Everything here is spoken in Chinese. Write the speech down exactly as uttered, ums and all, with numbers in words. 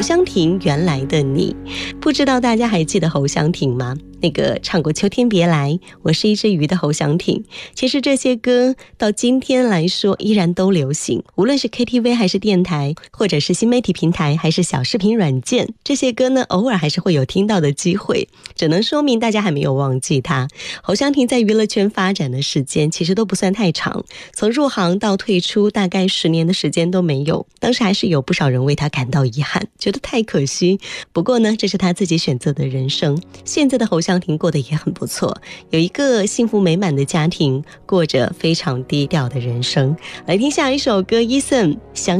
侯湘婷《原来的你》。不知道大家还记得侯湘婷吗？那个唱过《秋天别来》、我是一只鱼的侯湘婷。其实这些歌到今天来说依然都流行，无论是 K T V 还是电台，或者是新媒体平台还是小视频软件，这些歌呢偶尔还是会有听到的机会，只能说明大家还没有忘记她。侯湘婷在娱乐圈发展的时间其实都不算太长，从入行到退出大概十年的时间都没有，当时还是有不少人为她感到遗憾，觉得太可惜。不过呢，这是她自己选择的人生。现在的侯湘婷过得也很不错，有一个幸福美满的家庭，过着非常低调的人生。来听下一首歌， Eason 相